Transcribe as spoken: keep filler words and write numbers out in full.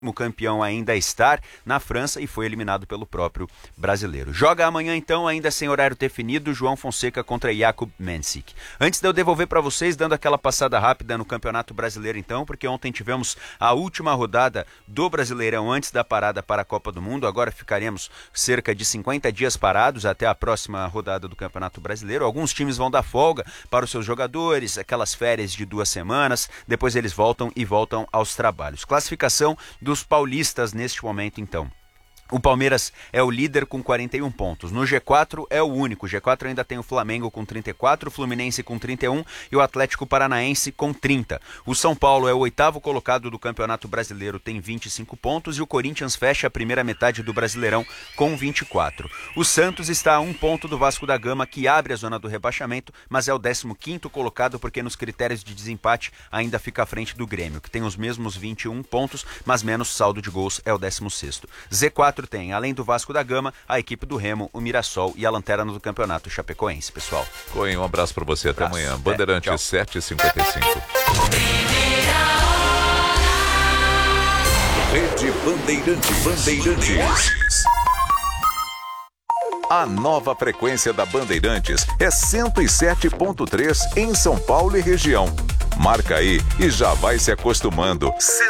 O campeão ainda estar na França e foi eliminado pelo próprio brasileiro. Joga amanhã então, ainda sem horário definido, João Fonseca contra Jakub Mensik. Antes de eu devolver para vocês, dando aquela passada rápida no Campeonato Brasileiro então, porque ontem tivemos a última rodada do Brasileirão antes da parada para a Copa do Mundo. Agora ficaremos cerca de cinquenta dias parados até a próxima rodada do Campeonato Brasileiro. Alguns times vão dar folga para os seus jogadores, aquelas férias de duas semanas, depois eles voltam e voltam aos trabalhos. Classificação do dos paulistas neste momento, então. O Palmeiras é o líder com quarenta e um pontos. No G quatro é o único. O G quatro ainda tem o Flamengo com trinta e quatro, o Fluminense com trinta e um e o Atlético Paranaense com trinta. O São Paulo é o oitavo colocado do Campeonato Brasileiro, tem vinte e cinco pontos, e o Corinthians fecha a primeira metade do Brasileirão com vinte e quatro. O Santos está a um ponto do Vasco da Gama, que abre a zona do rebaixamento, mas é o décimo quinto colocado porque nos critérios de desempate ainda fica à frente do Grêmio, que tem os mesmos vinte e um pontos, mas menos saldo de gols, é o décimo sexto. Z quatro tem, além do Vasco da Gama, a equipe do Remo, o Mirassol e a lanterna do campeonato Chapecoense, pessoal. Coen, um abraço para você, até abraço. amanhã. Bandeirantes, é, sete e cinquenta e cinco. Rede Bandeirantes. Bandeirantes. A nova frequência da Bandeirantes é cento e sete ponto três em São Paulo e região. Marca aí e já vai se acostumando.